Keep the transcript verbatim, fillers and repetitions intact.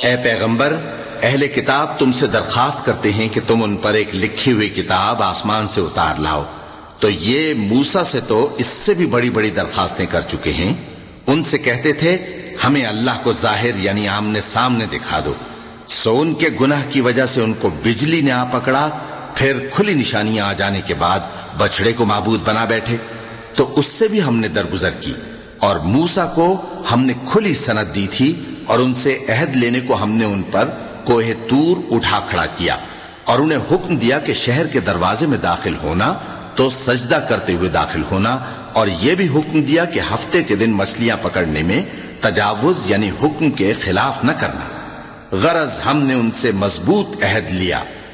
ए पैगंबर, अहले किताब तुमसे दरखास्त करते हैं कि तुम उन पर एक लिखी हुई किताब आसमान से उतार लाओ। तो ये मूसा से तो इससे भी बड़ी बड़ी दरखास्तें कर चुके हैं। उनसे कहते थे हमें अल्लाह को जाहिर यानी आमने सामने दिखा दो। सो उनके गुनाह की वजह से उनको बिजली ने आ पकड़ा, फिर खुली निशानियां आ जाने के बाद बछड़े को माबूद बना बैठे। तो उससे भी हमने दरगुजर की और मूसा को हमने खुली सनद दी थी और उनसे अहद लेने को हमने उन पर कोहे तूर उठा खड़ा किया और उन्हें हुक्म दिया कि शहर के दरवाजे में दाखिल होना तो सजदा करते हुए दाखिल होना, और यह भी हुक्म दिया कि हफ्ते के दिन मछलियां पकड़ने में तजावुज यानी हुक्म के खिलाफ न करना। गरज हमने उनसे मजबूत अहद लिया।